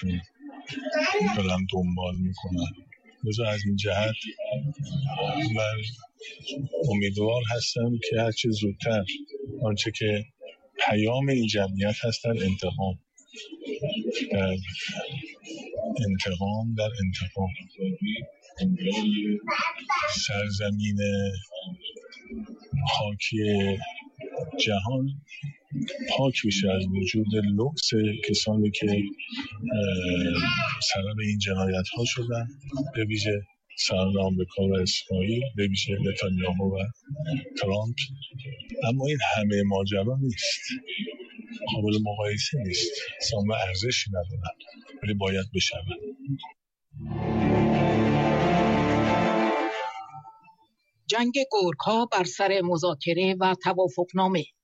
دارن دنبال میکنن. لذا از این جهت من امیدوار هستم که هرچه زودتر آنچه که پیام این جمعیت هستن انتقام در انتقام سرزمین خاکی جهان پاک بشه از وجود لوکس کسانی که سبب این جنایت ها شدن، به ویژه سران آمریکا و اسرائیل، به ویژه نتانیاهو و ترامپ. اما این همه ماجرا نیست، قابل مقایسه نیست، اصلا ارزشی ندارن، ولی باید بشن. جنگ گورکا بر سر مذاکره و توافقنامه.